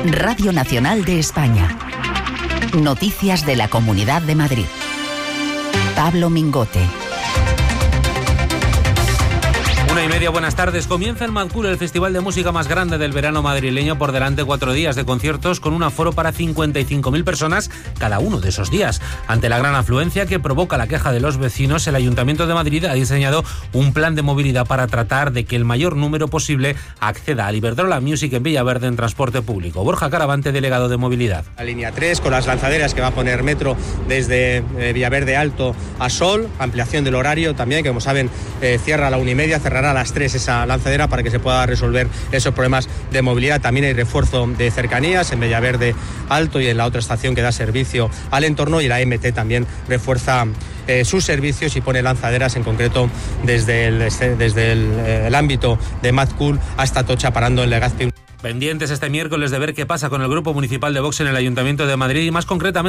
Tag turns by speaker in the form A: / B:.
A: Radio Nacional de España. Noticias de la Comunidad de Madrid. Pablo Mingote.
B: 1:30, buenas tardes. Comienza en Mad Cool, el festival de música más grande del verano madrileño. Por delante 4 días de conciertos con un aforo para 55.000 personas cada uno de esos días. Ante la gran afluencia que provoca la queja de los vecinos, el Ayuntamiento de Madrid ha diseñado un plan de movilidad para tratar de que el mayor número posible acceda al Iberdrola Music en Villaverde en transporte público. Borja Caravante, delegado de movilidad.
C: La línea 3 con las lanzaderas que va a poner Metro desde Villaverde Alto a Sol, ampliación del horario también, que como saben cierra a la 1:30, cerrará a las 3 esa lanzadera para que se pueda resolver esos problemas de movilidad. También hay refuerzo de cercanías en Villaverde Alto y en la otra estación que da servicio al entorno, y la MT también refuerza sus servicios y pone lanzaderas en concreto desde el ámbito de Mad Cool hasta Atocha, parando en Legazpi.
B: Pendientes este miércoles de ver qué pasa con el grupo municipal de Vox en el Ayuntamiento de Madrid y más concretamente